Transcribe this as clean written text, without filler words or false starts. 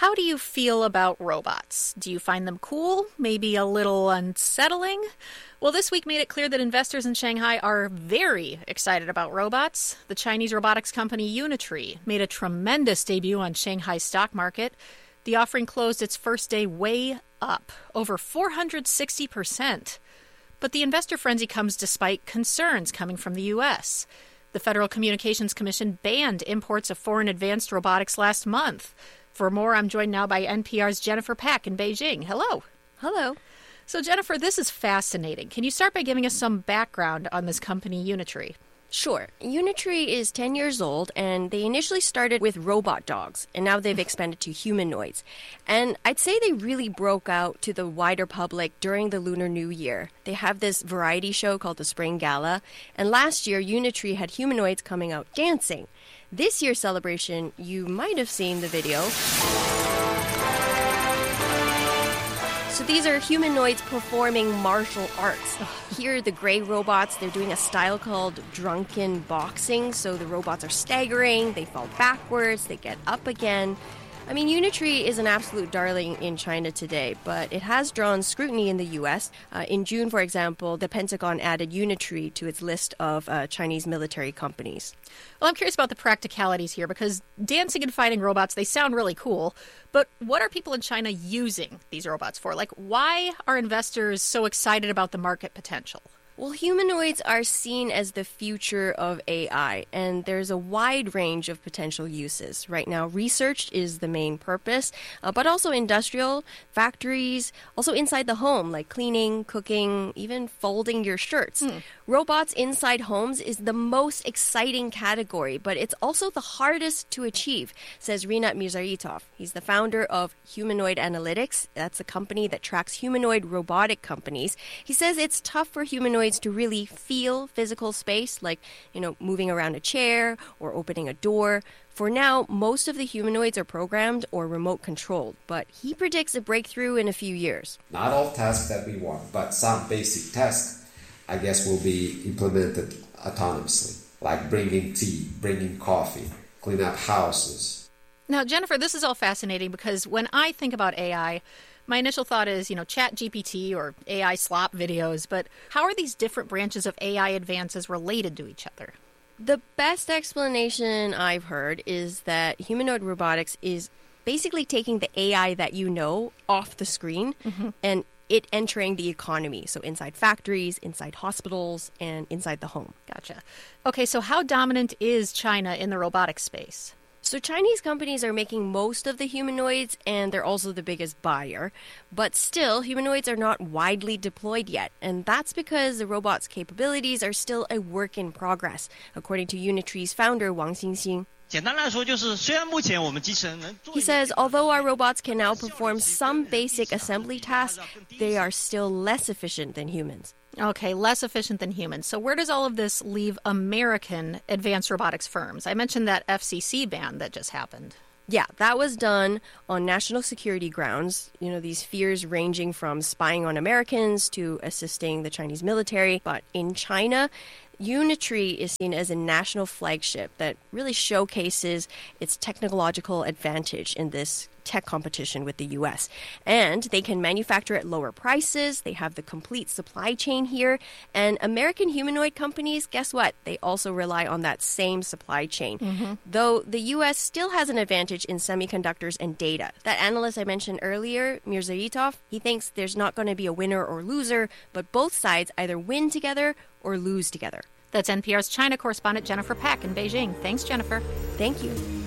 How do you feel about robots? Do you find them cool? Maybe a little unsettling? Well, this week made it clear that investors in Shanghai are very excited about robots. The Chinese robotics company Unitree made a tremendous debut on Shanghai's stock market. The offering closed its first day way up, over 460%. But the investor frenzy comes despite concerns coming from the U.S. The Federal Communications Commission banned imports of foreign advanced robotics last month. For more, I'm joined now by NPR's Jennifer Pak in Beijing. Hello. Hello. So, Jennifer, this is fascinating. Can you start by giving us some background on this company, Unitree? Sure. Unitree is 10 years old, and they initially started with robot dogs, and now they've expanded to humanoids. And I'd say they really broke out to the wider public during the Lunar New Year. They have this variety show called the Spring Gala, and last year, Unitree had humanoids coming out dancing. This year's celebration, you might have seen the video. So these are humanoids performing martial arts. Here, the gray robots, they're doing a style called drunken boxing. So the robots are staggering, they fall backwards, they get up again. I mean, Unitree is an absolute darling in China today, but it has drawn scrutiny in the U.S. In June, for example, the Pentagon added Unitree to its list of Chinese military companies. Well, I'm curious about the practicalities here because dancing and fighting robots, they sound really cool. But what are people in China using these robots for? Like, why are investors so excited about the market potential? Well, humanoids are seen as the future of AI, and there's a wide range of potential uses. Right now, research is the main purpose, but also industrial, factories, also inside the home, like cleaning, cooking, even folding your shirts. Robots inside homes is the most exciting category, but it's also the hardest to achieve, says Rinat Mirzaitov. He's the founder of Humanoid Analytics. That's a company that tracks humanoid robotic companies. He says it's tough for humanoids to really feel physical space, like, moving around a chair or opening a door. For now, most of the humanoids are programmed or remote controlled, but he predicts a breakthrough in a few years. Not all tasks that we want, but some basic tasks, I guess, will be implemented autonomously, like bringing tea, bringing coffee, clean up houses. Now, Jennifer, this is all fascinating because when I think about AI, my initial thought is, ChatGPT or AI slop videos, but how are these different branches of AI advances related to each other? The best explanation I've heard is that humanoid robotics is basically taking the AI that you know off the screen and it entering the economy. So inside factories, inside hospitals, and inside the home. Gotcha. Okay, so how dominant is China in the robotics space? So Chinese companies are making most of the humanoids, and they're also the biggest buyer. But still, humanoids are not widely deployed yet. And that's because the robot's capabilities are still a work in progress, according to Unitree's founder, Wang Xingxing. He says, although our robots can now perform some basic assembly tasks, they are still less efficient than humans. Okay, less efficient than humans. So where does all of this leave American advanced robotics firms? I mentioned that FCC ban that just happened. Yeah, that was done on national security grounds. These fears ranging from spying on Americans to assisting the Chinese military. But in China, Unitree is seen as a national flagship that really showcases its technological advantage in this tech competition with the U.S. And they can manufacture at lower prices. They have the complete supply chain here. And American humanoid companies, guess what? They also rely on that same supply chain. Though the U.S. still has an advantage in semiconductors and data. That analyst I mentioned earlier, Mirzaitov, he thinks there's not going to be a winner or loser, but both sides either win together or lose together. That's NPR's China correspondent Jennifer Pak in Beijing. Thanks, Jennifer. Thank you.